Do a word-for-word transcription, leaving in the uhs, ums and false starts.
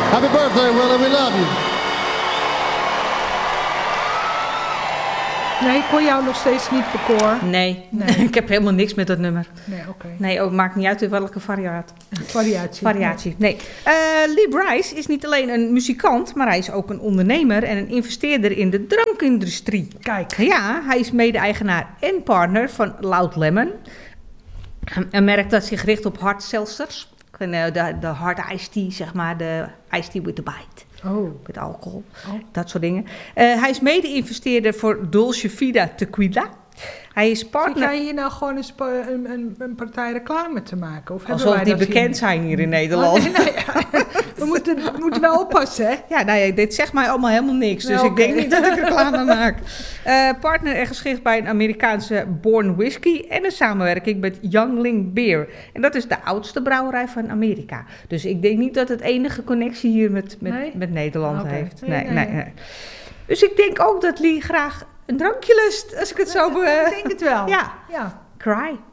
Happy birthday, Willie, we love you. Nee, ik hoor jou nog steeds niet, Bekoor. Nee, Nee. ik heb helemaal niks met dat nummer. Nee, oké. Okay. Nee, ook maakt niet uit in welke variatie. Variatie. Variatie, nee. Uh, Lee Brice is niet alleen een muzikant, maar hij is ook een ondernemer en een investeerder in de drankindustrie. Kijk. Ja, hij is mede-eigenaar en partner van Loud Lemon. Een merk dat zich richt op hard seltzers. De, de hard iced tea, zeg maar, de iced tea with the bite. Oh. Met alcohol, Oh. dat soort dingen. Uh, hij is mede-investeerder voor Dolce Vita Tequila. Hij is partner... Zit jij hier nou gewoon een, spa, een, een, een partij reclame te maken? Of Alsof wij die dat bekend hier? zijn hier in Nederland. Oh, nee, nee, ja. we, moeten, we moeten wel oppassen, hè? Ja, nou ja, dit zegt mij allemaal helemaal niks. Dus Ja, ik denk okay. niet dat ik reclame maak. Uh, partner en geschikt bij een Amerikaanse Born Whisky en een samenwerking met Youngling Beer. En dat is de oudste brouwerij van Amerika. Dus ik denk niet dat het enige connectie hier met, met, Nee? met Nederland Okay. heeft. Nee, Nee, nee, nee, nee. nee. Dus ik denk ook dat Lee graag een drankje lust, als ik het zo... Uh, Ik denk het wel. Ja. Ja. Cry.